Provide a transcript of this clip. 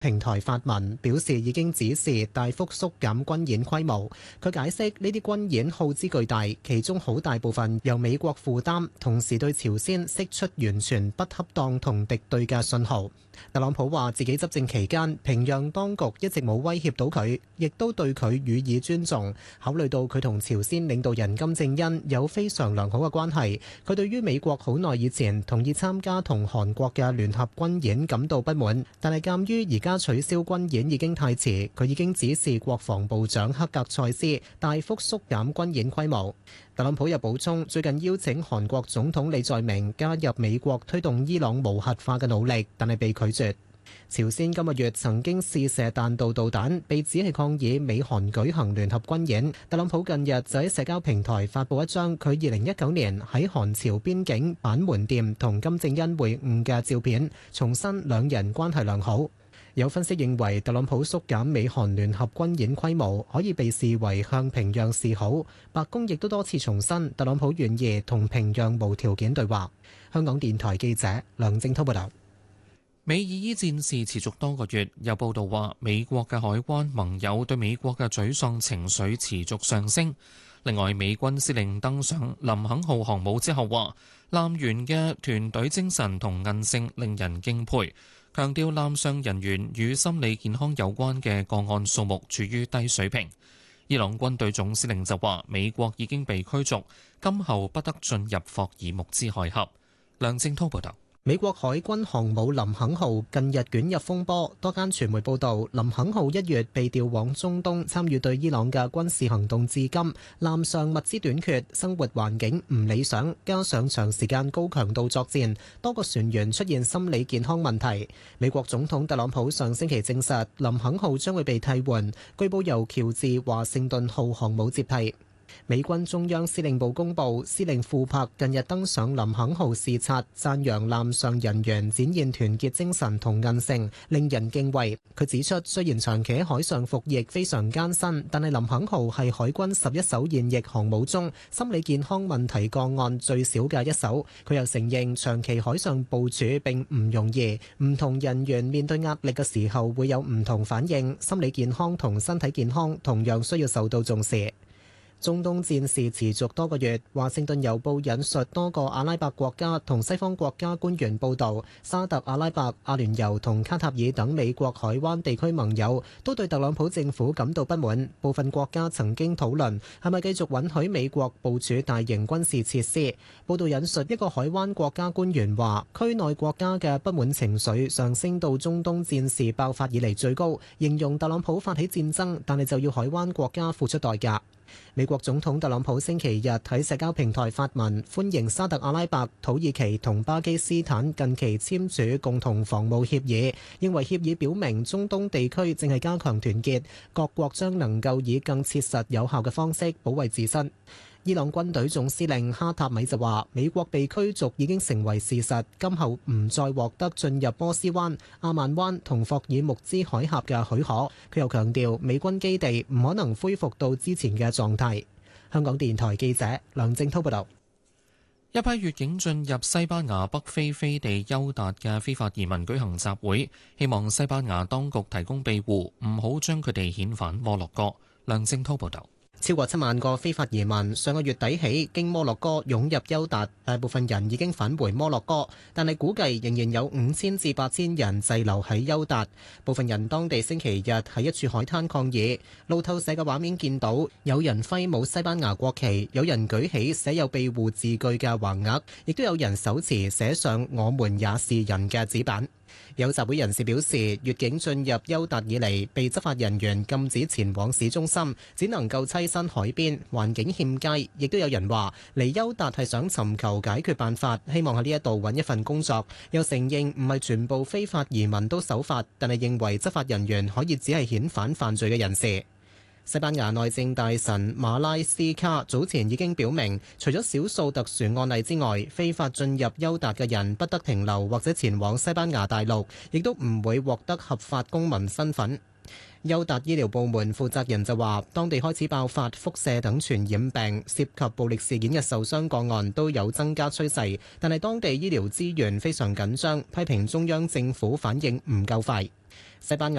平台發文表示已經指示大幅縮減軍演規模。佢解釋呢啲軍演耗資巨大，其中好大部分由美國負擔，同時對朝鮮釋出完全不恰當同敵對嘅信號。特朗普話自己執政期間，平壤當局一直冇威脅到佢，亦都對佢予以尊重。考慮到佢同朝鮮領導人金正恩有非常良好嘅關係，佢對於美國好耐以前同意參加同韓國嘅聯合軍演感到不滿，但係鑑於而家取消軍演已經太遲，佢已經指示國防部長克格塞斯大幅縮減軍演規模。特朗普又補充，最近邀請韓國總統李在明加入美國推動伊朗無核化嘅努力，但係被拒絕。朝鮮今個月曾經試射彈道導彈，被指係抗議美韓舉行聯合軍演。特朗普近日就喺社交平台發布一張佢2019年喺韓朝邊境板門店同金正恩會晤嘅照片，重申兩人關係良好。有分析認為，特朗普縮減美韓聯合軍演規模可以被視為向平壤示好。白宮亦都多次重申，特朗普願意同平壤無條件對話。香港電台記者梁正滔報道。 美以伊戰事持續多個月，有報道話美國嘅海灣盟友對美國嘅沮喪情緒持續上升。另外，美軍司令登上林肯號航母之後話，艦員嘅團隊精神同韌性令人敬佩，強調艦上人員與心理健康有關嘅個案數目處於低水平。伊朗軍隊總司令就話，美國已經被驅逐，今後不得進入霍爾木茲海峽。梁正滔報導。 美國海軍航母林肯號近日捲入風波，多間傳媒報道，林肯號1月被調往中東參與對伊朗嘅軍事行動至今，艦上物資短缺，生活環境唔理想，加上長時間高強度作戰，多個船員出現心理健康問題。美國總統特朗普上星期證實，林肯號將會被替換，據報由喬治華盛頓號航母接替。美軍中央司令部公布，司令庫珀近日登上林肯號視察，讚揚艦上人員展現團結精神同韌性，令人敬畏。佢指出，雖然長期喺海上服役非常艱辛，但係林肯號係海軍11艘現役航母中心理健康問題個案最少嘅一艘。佢又承認，長期海上部署並唔容易，唔同人員面對壓力嘅時候會有唔同反應，心理健康同身體健康同樣需要受到重視。中東戰事持續多個月，華盛頓郵報引述多個阿拉伯國家同西方國家官員報導，沙特阿拉伯、阿聯酋同卡塔爾等美國海灣地區盟友都對特朗普政府感到不滿。部分國家曾經討論係咪繼續允許美國部署大型軍事設施。報導引述一個海灣國家官員話，區內國家嘅不滿情緒上升到中東戰事爆發以嚟最高，形容特朗普發起戰爭，但係就要海灣國家付出代價。美國總統特朗普星期日喺社交平台發文，歡迎沙特阿拉伯、土耳其同巴基斯坦近期簽署共同防務協議，認為協議表明中東地區正係加強團結，各國將能夠以更切實有效嘅方式保衛自身。伊朗軍隊總司令哈塔米就話，美國被驅逐已經成為事實，今後唔再獲得進入波斯灣、阿曼灣同霍爾木茲海峽嘅許可。佢又強調，美軍基地唔可能恢復到之前嘅狀態。香港電台記者梁正滔報導。 一批越境進入西班牙北非飛地休達嘅非法移民舉行集會，希望西班牙當局提供庇護，唔好將佢哋遣返摩洛哥。梁正滔報導。 超過7萬個非法移民上個月底起經摩洛哥湧入休達，大部分人已經返回摩洛哥，但係估計仍然有5000至8000人滯留喺休達。部分人當地星期日喺一處海灘抗議。路透社嘅畫面見到有人揮舞西班牙國旗，有人舉起寫有庇護字句嘅橫額，亦都有人手持寫上我們也是人嘅紙板。有集會人士表示，越境進入休達以嚟，被執法人員禁止前往市中心，只能夠棲身海邊，環境欠佳。亦都有人話嚟休達係想尋求解決辦法，希望喺呢一度揾一份工作。又承認唔係全部非法移民都守法，但係認為執法人員可以只係遣返犯罪嘅人士。西班牙內政大臣馬拉斯卡早前已經表明，除咗少數特殊案例之外，非法進入休達嘅人不得停留或者前往西班牙大陸，亦都唔會獲得合法公民身份。 優達醫療部門負責人就話，當地開始爆發輻射等傳染病，涉及暴力事件嘅受傷個案都有增加趨勢，但係當地醫療資源非常緊張，批評中央政府反應唔夠快。西班牙